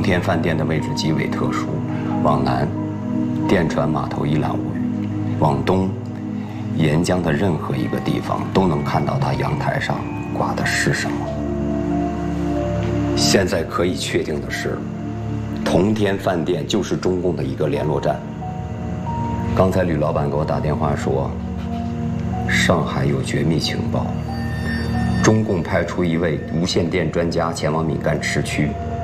天饭店的位置极为特殊，往南，电船码头一览无余；往东，沿江的任何一个地方都能看到它阳台上挂的是什么。现在可以确定的是，同天饭店就是中共的一个联络站。刚才吕老板给我打电话说，上海有绝密情报，中共派出一位无线电专家前往闽赣池区，